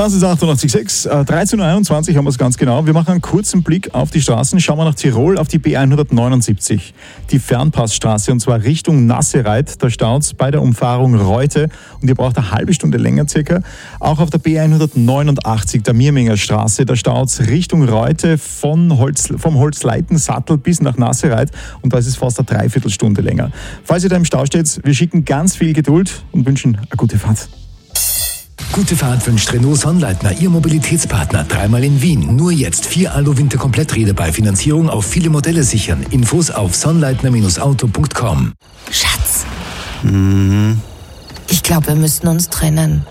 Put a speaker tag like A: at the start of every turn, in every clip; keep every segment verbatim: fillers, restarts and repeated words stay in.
A: Das ist achtundachtzig Komma sechs. dreizehn Uhr einundzwanzig haben wir es ganz genau. Wir machen einen kurzen Blick auf die Straßen. Schauen wir nach Tirol auf die B hundertneunundsiebzig. Die Fernpassstraße, und zwar Richtung Nassereit. Da staut es bei der Umfahrung Reute und ihr braucht eine halbe Stunde länger circa. Auch auf der B hundertneunundachtzig, der Miermenger Straße, da staut es Richtung Reute von Holz, vom Holzleitensattel bis nach Nassereit und da ist es fast eine Dreiviertelstunde länger. Falls ihr da im Stau steht, wir schicken ganz viel Geduld und wünschen eine gute Fahrt.
B: Gute Fahrt wünscht Renault Sonnleitner, Ihr Mobilitätspartner. Dreimal in Wien. Nur jetzt vier Alu-Winter-Kompletträder bei Finanzierung auf viele Modelle sichern. Infos auf sonnleitner Auto punkt com.
C: Schatz.
D: Mhm.
C: Ich glaube, wir müssen uns trennen.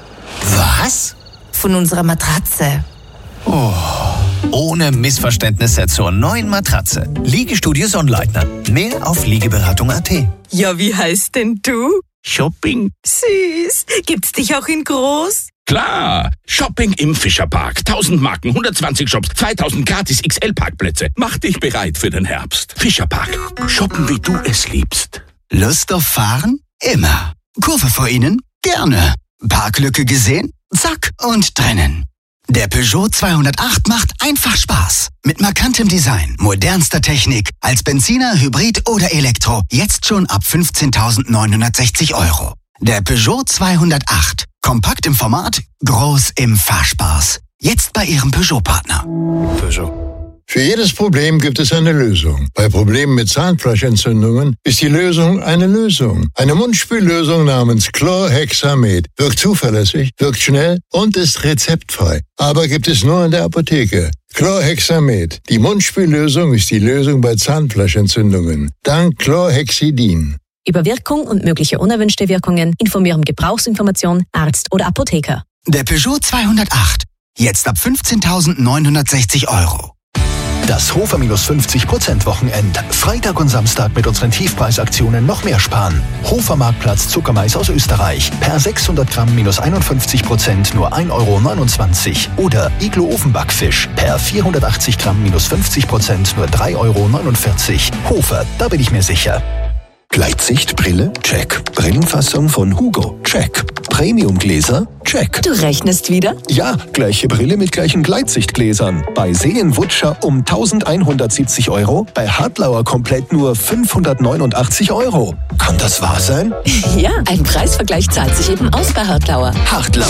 D: Was?
C: Von unserer Matratze.
D: Oh. Ohne Missverständnisse zur neuen Matratze. Liegestudio Sonnleitner. Mehr auf liegeberatung punkt at.
C: Ja, wie heißt denn du?
E: Shopping.
C: Süß. Gibt's dich auch in groß?
E: Klar. Shopping im Fischerpark. tausend Marken, hundertzwanzig Shops, zweitausend gratis X L-Parkplätze. Mach dich bereit für den Herbst. Fischerpark. Shoppen, wie du es liebst.
F: Lust auf Fahren? Immer. Kurve vor Ihnen? Gerne. Parklücke gesehen? Zack und drinnen. Der Peugeot zweihundertacht macht einfach Spaß. Mit markantem Design, modernster Technik, als Benziner, Hybrid oder Elektro. Jetzt schon ab fünfzehntausendneunhundertsechzig Euro. Der Peugeot zweihundertacht. Kompakt im Format, groß im Fahrspaß. Jetzt bei Ihrem Peugeot-Partner.
G: Peugeot. Für jedes Problem gibt es eine Lösung. Bei Problemen mit Zahnfleischentzündungen ist die Lösung eine Lösung. Eine Mundspüllösung namens Chlorhexamed. Wirkt zuverlässig, wirkt schnell und ist rezeptfrei. Aber gibt es nur in der Apotheke. Chlorhexamed. Die Mundspüllösung ist die Lösung bei Zahnfleischentzündungen. Dank Chlorhexidin.
H: Über Wirkung und mögliche unerwünschte Wirkungen informieren Gebrauchsinformation, Arzt oder Apotheker.
F: Der Peugeot zweihundertacht. Jetzt ab fünfzehntausendneunhundertsechzig Euro.
B: Das Hofer minus fünfzig Prozent Wochenend. Freitag und Samstag mit unseren Tiefpreisaktionen noch mehr sparen. Hofer Marktplatz Zuckermais aus Österreich. Per sechshundert Gramm minus einundfünfzig Prozent nur ein Euro neunundzwanzig. Oder Iglo Ofenbackfisch. Per vierhundertachtzig Gramm minus fünfzig Prozent nur drei Euro neunundvierzig. Hofer, da bin ich mir sicher.
I: Gleitsichtbrille? Check. Brillenfassung von Hugo? Check. Premiumgläser? Check.
H: Du rechnest wieder?
I: Ja, gleiche Brille mit gleichen Gleitsichtgläsern. Bei Seelenwutscher um eintausendeinhundertsiebzig Euro, bei Hartlauer komplett nur fünfhundertneunundachtzig Euro. Kann das wahr sein?
H: Ja, ein Preisvergleich zahlt sich eben aus bei Hartlauer.
I: Hartlauer.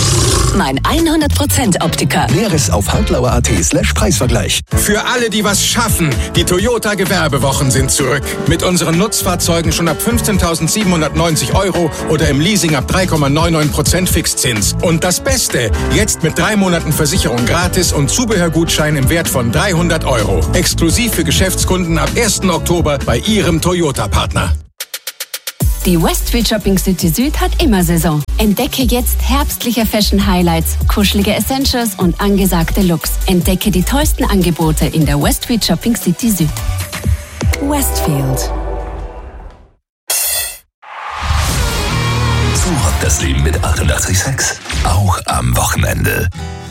H: Mein hundert Prozent Optiker.
I: Näheres auf hartlauer.at slash Preisvergleich.
J: Für alle, die was schaffen, die Toyota Gewerbewochen sind zurück. Mit unseren Nutzfahrzeugen schon ab fünfzehntausendsiebenhundertneunzig Euro oder im Leasing ab drei Komma neunundneunzig Prozent Fixzins. Und das Beste, jetzt mit drei Monaten Versicherung gratis und Zubehörgutschein im Wert von dreihundert Euro. Exklusiv für Geschäftskunden ab ersten Oktober bei Ihrem Toyota-Partner.
K: Die Westfield Shopping City Süd hat immer Saison. Entdecke jetzt herbstliche Fashion Highlights, kuschelige Essentials und angesagte Looks. Entdecke die tollsten Angebote in der Westfield Shopping City Süd. Westfield.
B: So hat das Leben mit achtundachtzig Komma sechs. Auch am Wochenende.